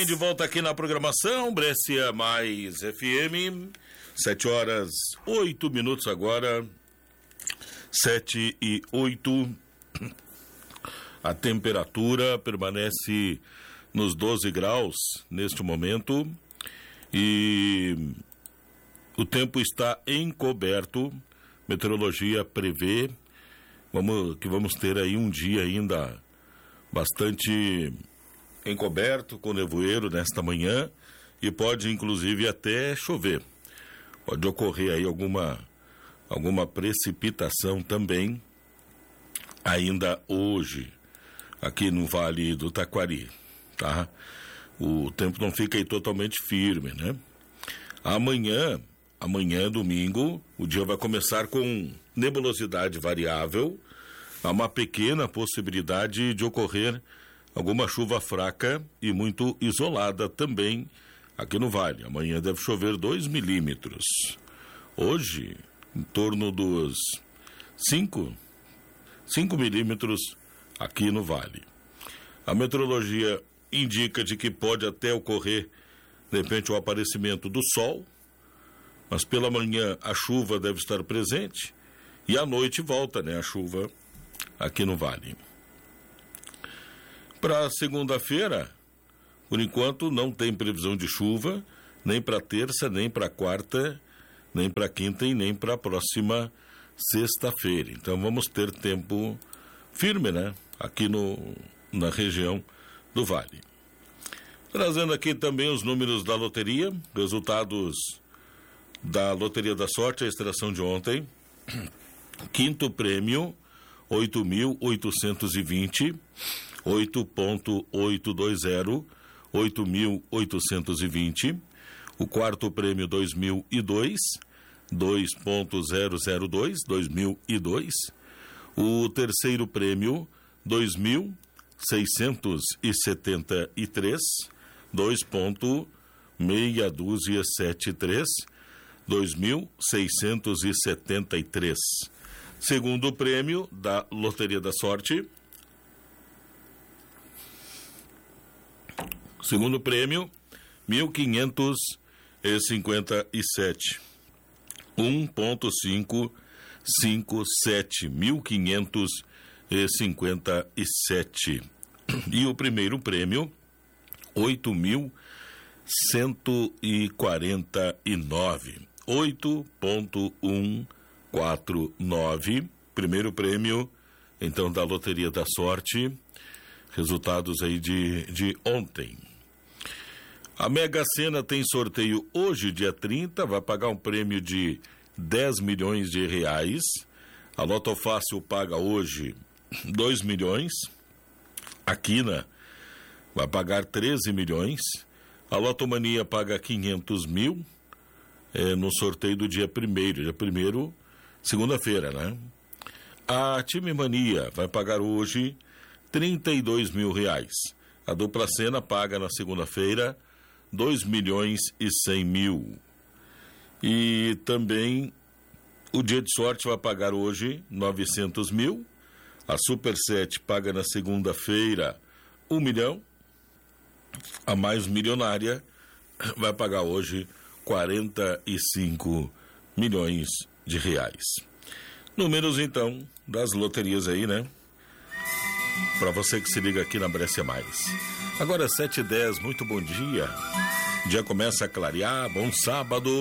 De volta aqui na programação, Brescia Mais FM, 7h08 agora, 7h08. A temperatura permanece nos 12 graus neste momento e o tempo está encoberto. Meteorologia prevê que vamos ter aí um dia ainda bastante encoberto, com nevoeiro nesta manhã, e pode inclusive até chover. Pode ocorrer aí alguma precipitação também ainda hoje aqui no Vale do Taquari, tá? O tempo não fica aí totalmente firme, né? Amanhã, domingo, o dia vai começar com nebulosidade variável, há uma pequena possibilidade de ocorrer alguma chuva fraca e muito isolada também aqui no Vale. Amanhã deve chover 2 milímetros. Hoje, em torno dos 5 milímetros aqui no Vale. A meteorologia indica de que pode até ocorrer, de repente, o aparecimento do sol, mas pela manhã a chuva deve estar presente e à noite volta, né, a chuva aqui no Vale. Para segunda-feira, por enquanto, não tem previsão de chuva, nem para terça, nem para quarta, nem para quinta e nem para a próxima sexta-feira. Então vamos ter tempo firme, né? Aqui na região do Vale. Trazendo aqui também os números da loteria, resultados da Loteria da Sorte, a extração de ontem. Quinto prêmio, 8.820, 8.820, 8.820. O quarto prêmio, 2002, 2.002, 2002. O terceiro prêmio, 2.673, 2.6273, 2.673. Segundo prêmio da Loteria da Sorte. Segundo prêmio, 1.557. 1.557. 1.557. E o primeiro prêmio, 8.149. 8.149. Primeiro prêmio, então, da Loteria da Sorte. Resultados aí de ontem. A Mega Sena tem sorteio hoje, dia 30, vai pagar um prêmio de 10 milhões de reais. A Loto Fácil paga hoje 2 milhões. A Quina vai pagar 13 milhões. A Lotomania paga 500 mil no sorteio do dia 1º. Dia 1º, segunda-feira, né? A Time Mania vai pagar hoje 32 mil reais. A Dupla Sena paga na segunda-feira 2 milhões e 100 mil. E também o Dia de Sorte vai pagar hoje 900 mil. A Super 7 paga na segunda-feira 1 milhão. A Mais Milionária vai pagar hoje 45 milhões de reais. Números, então, das loterias aí, né? Para você que se liga aqui na Brescia Mais. Agora 7h10, muito bom dia. O dia começa a clarear, bom sábado.